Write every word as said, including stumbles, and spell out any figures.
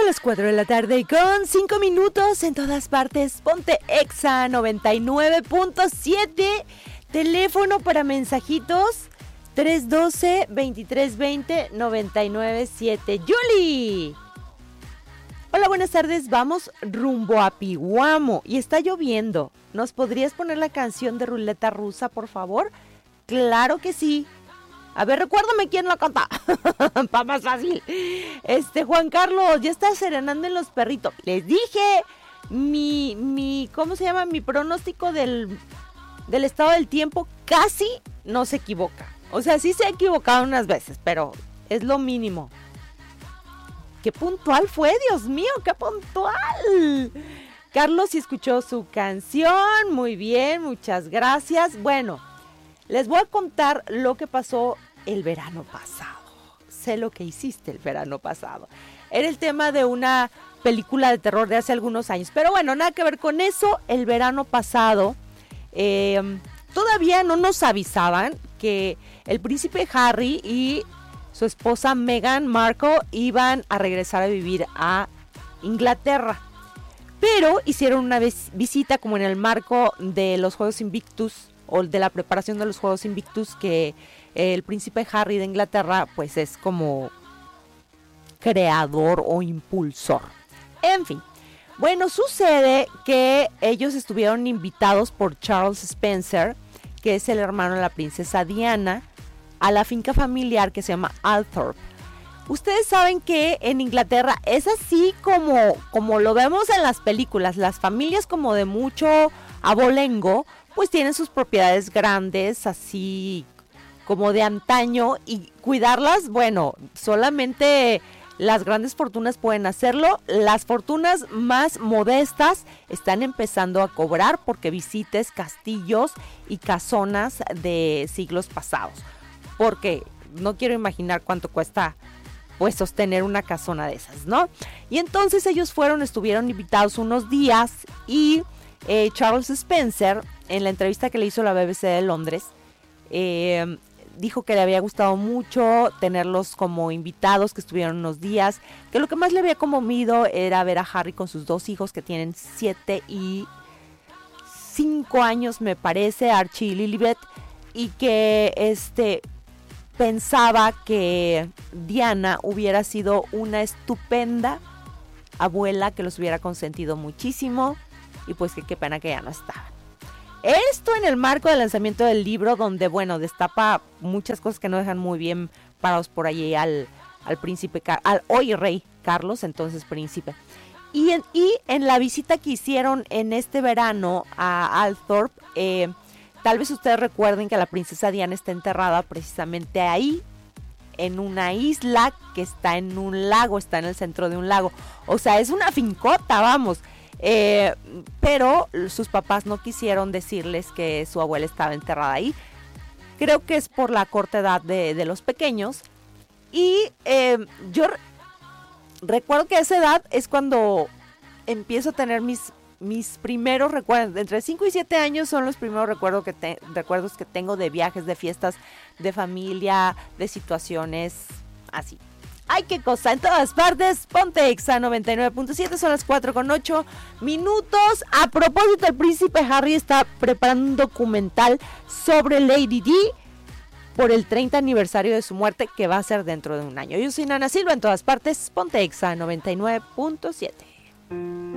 las cuatro de la tarde con cinco minutos en todas partes. Ponte Exa noventa y nueve punto siete. Teléfono para mensajitos tres uno dos, veintitrés veinte, noventa y nueve siete. ¡Yuli! Hola, buenas tardes. Vamos rumbo a Piguamo y está lloviendo. ¿Nos podrías poner la canción de Ruleta Rusa, por favor? Claro que sí. A ver, recuérdame quién la canta. Pa' más fácil. Este, Juan Carlos, ya está serenando en los perritos. Les dije mi, mi, ¿cómo se llama? Mi pronóstico del, del estado del tiempo casi no se equivoca. O sea, sí se ha equivocado unas veces, pero es lo mínimo. ¡Qué puntual fue, Dios mío! ¡Qué puntual! Carlos sí escuchó su canción. Muy bien, muchas gracias. Bueno, les voy a contar lo que pasó el verano pasado. Sé lo que hiciste el verano pasado. Era el tema de una película de terror de hace algunos años. Pero bueno, nada que ver con eso. El verano pasado eh, todavía no nos avisaban que el príncipe Harry y su esposa Meghan Markle iban a regresar a vivir a Inglaterra. Pero hicieron una vis- visita como en el marco de los Juegos Invictus o de la preparación de los Juegos Invictus, que eh, el príncipe Harry de Inglaterra pues es como creador o impulsor. En fin, bueno, sucede que ellos estuvieron invitados por Charles Spencer, que es el hermano de la princesa Diana, a la finca familiar que se llama Althorpe. Ustedes saben que en Inglaterra es así como, como lo vemos en las películas. Las familias como de mucho abolengo pues tienen sus propiedades grandes, así como de antaño, y cuidarlas, bueno, solamente las grandes fortunas pueden hacerlo. Las fortunas más modestas están empezando a cobrar porque visites castillos y casonas de siglos pasados. Porque no quiero imaginar cuánto cuesta pues sostener una casona de esas, ¿no? Y entonces ellos fueron, estuvieron invitados unos días y eh, Charles Spencer, en la entrevista que le hizo la B B C de Londres, eh, dijo que le había gustado mucho tenerlos como invitados, que estuvieron unos días, que lo que más le había conmovido era ver a Harry con sus dos hijos que tienen siete y cinco años, me parece, Archie y Lilibet, y que este... pensaba que Diana hubiera sido una estupenda abuela que los hubiera consentido muchísimo y pues que qué pena que ya no estaba. Esto en el marco del lanzamiento del libro, donde bueno, destapa muchas cosas que no dejan muy bien parados por allí al, al príncipe, al hoy rey Carlos, entonces príncipe. Y en, y en la visita que hicieron en este verano a Althorpe, eh, tal vez ustedes recuerden que la princesa Diana está enterrada precisamente ahí, en una isla que está en un lago, está en el centro de un lago. O sea, es una fincota, vamos. Eh, pero sus papás no quisieron decirles que su abuela estaba enterrada ahí. Creo que es por la corta edad de, de los pequeños. Y eh, yo re- recuerdo que a esa edad es cuando empiezo a tener mis... Mis primeros recuerdos, entre cinco y siete años son los primeros recuerdos que, te, recuerdos que tengo de viajes, de fiestas, de familia, de situaciones así. ¡Ay, qué cosa! En todas partes, ponte Exa noventa y nueve punto siete, son las cuatro con ocho minutos. A propósito, el príncipe Harry está preparando un documental sobre Lady Di por el treinta aniversario de su muerte, que va a ser dentro de un año. Yo soy Nana Silva, en todas partes, ponte Exa noventa y nueve punto siete.